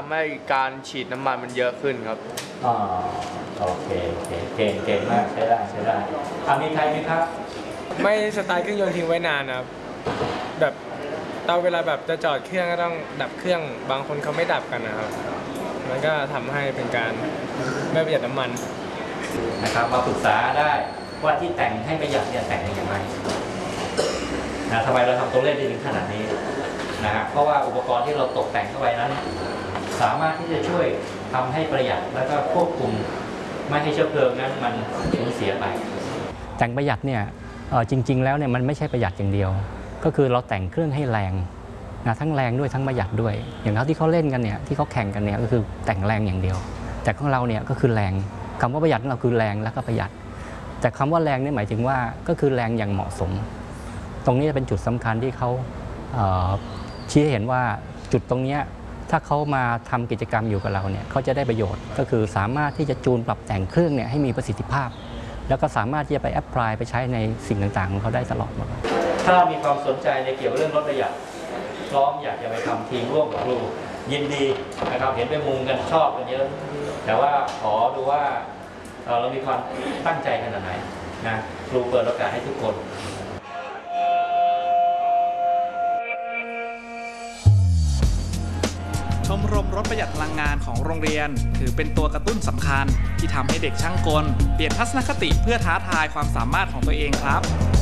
ำให้การฉีดน้ำมันมันเยอะขึ้นครับอ๋อโอเคเก่งมากใช้ได้มีใครไหมครับไม่สตาร์ทเครื่องยนต์ทิ้งไว้นานนะครับแบบตอนเวลาแบบจะจอดเครื่องก็ต้องดับเครื่องบางคนเขาไม่ดับกันนะครับมันก็ทำให้เป็นการไม่ประหยัดน้ำมันนะครับมาปรึกษาได้ว่าที่แต่งให้ประหยัดเนี่ยแต่งยังไงนะทำไมเราทำตัวเลขได้ถึงขนาดนี้นะครับเพราะว่าอุปกรณ์ที่เราตกแต่งเข้าไปนั้นสามารถที่จะช่วยทำให้ประหยัดแล้วก็ควบคุมไม่ให้เชื้อเพลิงนั้นมันสูญเสียไปแต่งประหยัดเนี่ยจริงๆแล้วเนี่ยมันไม่ใช่ประหยัดอย่างเดียวก็คือเราแต่งเครื่องให้แรงนะทั้งแรงด้วยทั้งประหยัดด้วยอย่างที่เขาเล่นกันเนี่ยที่เขาแข่งกันเนี่ยก็คือแต่งแรงอย่างเดียวแต่ของเราเนี่ยก็คือแรงคำว่าประหยัดของเราคือแรงแล้วก็ประหยัดแต่คำว่าแรงนี่หมายถึงว่าก็คือแรงอย่างเหมาะสมตรงนี้จะเป็นจุดสำคัญที่เขาชี้ให้เห็นว่าจุดตรงนี้ถ้าเขามาทำกิจกรรมอยู่กับเราเนี่ยเขาจะได้ประโยชน์ก็คือสามารถที่จะจูนปรับแต่งเครื่องเนี่ยให้มีประสิทธิภาพแล้วก็สามารถที่จะไปแอพพลายไปใช้ในสิ่งต่างๆของเขาได้ตลอดหมดถ้ามีความสนใจในเกี่ยวกับเรื่องรถประหยัดพร้อมอยากจะไปทำทีมร่วมกับครูยินดีนะครับเห็นไปมุงกันชอบกันเยอะแต่ว่าขอดูว่าเรามีความตั้งใจขนาดไหนนะครูเปิดโอกาสให้ทุกคนชมรมรถประหยัดพลังงานของโรงเรียนถือเป็นตัวกระตุ้นสำคัญที่ทำให้เด็กช่างกลเปลี่ยนทัศนคติเพื่อท้าทายความสามารถของตัวเองครับ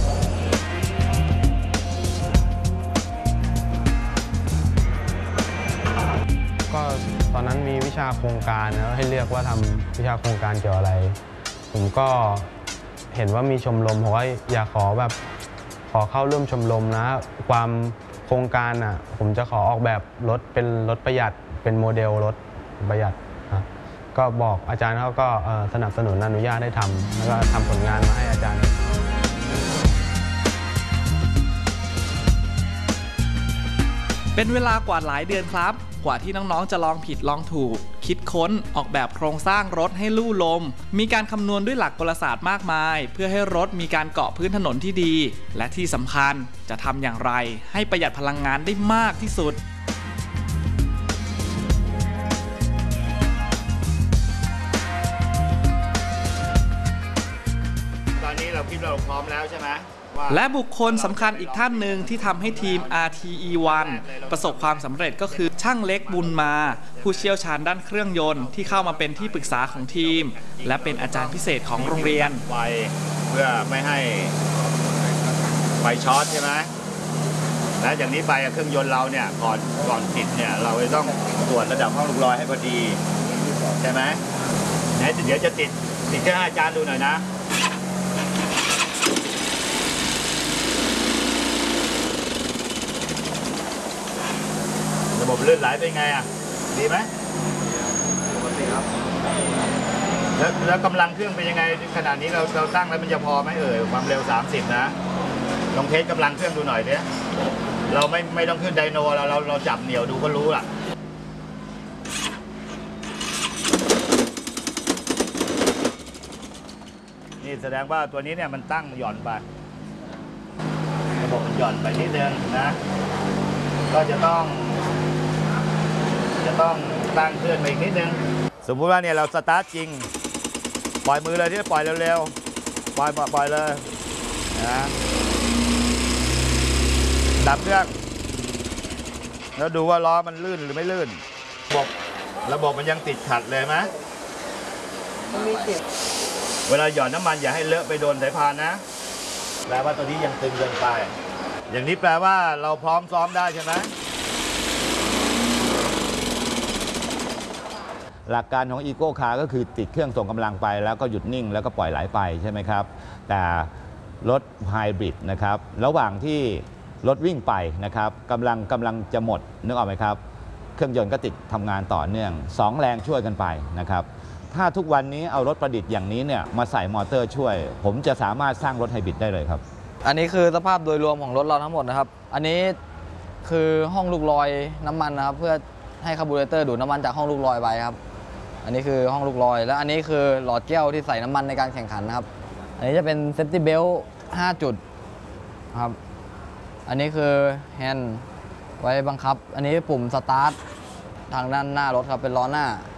ก็ตอนนั้นมีวิชาโครงการแล้วให้เลือกว่าทำวิชาโครงการเกี่ยวอะไรผมก็เห็นว่ามีชมรมผมก็อยากขอเข้าร่วมชมรมนะความโครงการผมจะขอออกแบบรถเป็นรถประหยัดเป็นโมเดลรถประหยัดนะก็บอกอาจารย์เขาก็สนับสนุนอนุญาตให้ทำแล้วก็ทำผลงานมาให้อาจารย์เป็นเวลากว่าหลายเดือนครับกว่าที่น้องๆจะลองผิดลองถูกคิดค้นออกแบบโครงสร้างรถให้ลู่ลมมีการคำนวณด้วยหลักกลศาสตร์มากมายเพื่อให้รถมีการเกาะพื้นถนนที่ดีและที่สำคัญจะทำอย่างไรให้ประหยัดพลังงานได้มากที่สุดตอนนี้เราคิดเราพร้อมแล้วใช่ไหมและบุคคลสำคัญอีกท่านหนึ่งที่ทำให้ทีม RTE1 ประสบความสำเร็จก็คือช่างเล็กบุญมาผู้เชี่ยวชาญด้านเครื่องยนต์ที่เข้ามาเป็นที่ปรึกษาของทีมและเป็นอาจารย์พิเศษของโรงเรียนไฟเพื่อไม่ให้ไฟช็อตใช่ไหมและอย่างนี้ไปเครื่องยนต์เราเนี่ยก่อนติดเนี่ยเราจะต้องตรวจระดับห้องลูกลอยให้พอดีใช่ไหมเดี๋ยวจะติดเครื่องให้อาจารย์ดูหน่อยนะระบบลื่นไหลเป็นไงดีไหมปกติครับแล้วกำลังเครื่องเป็นยังไงขนาดนี้เราตั้งแล้วมันจะพอไหมความเร็ว30นะลองเทสกำลังเครื่องดูหน่อยดิเราไม่ต้องขึ้นไดโนเราจับเหนี่ยวดูก็รู้ล่ะนี่แสดงว่าตัวนี้เนี่ยมันตั้งหย่อนไประบบมันหย่อนไปนิดนึงนะก็จะต้องตั้งเครื่องไปอีกนิดนึงสมมุติว่าเนี่ยเราสตาร์ทจริงปล่อยมือเลยที่ปล่อยเร็วๆปล่อยเลยนะดับเครื่องแล้วดูว่าล้อมันลื่นหรือไม่ลื่นระบบมันยังติดขัดเลยไหมเวลาหยอดน้ำมันอย่าให้เลอะไปโดนสายพานนะแปลว่าตัวนี้ยังตึงเกินไปอย่างนี้แปลว่าเราพร้อมซ้อมได้ใช่ไหมหลักการของอีโก้คาร์ก็คือติดเครื่องส่งกำลังไปแล้วก็หยุดนิ่งแล้วก็ปล่อยไหลไปใช่ไหมครับแต่รถไฮบริดนะครับระหว่างที่รถวิ่งไปนะครับกำลังจะหมดนึกออกไหมครับเครื่องยนต์ก็ติดทำงานต่อเนื่อง2แรงช่วยกันไปนะครับถ้าทุกวันนี้เอารถประดิษฐ์อย่างนี้เนี่ยมาใส่มอเตอร์ช่วยผมจะสามารถสร้างรถไฮบริดได้เลยครับอันนี้คือสภาพโดยรวมของรถเราทั้งหมดนะครับอันนี้คือห้องลูกลอยน้ำมันนะครับเพื่อให้คาร์บูเรเตอร์ดูดน้ำมันจากห้องลูกลอยไปครับอันนี้คือห้องลูกลอยแล้วอันนี้คือหลอดแก้วที่ใส่น้ำมันในการแข่งขันนะครับอันนี้จะเป็นเซฟตี้เบลต์5 จุดครับอันนี้คือแฮนด์ไว้บังคับอันนี้ปุ่มสตาร์ททางด้านหน้ารถครับเป็นล้อหน้า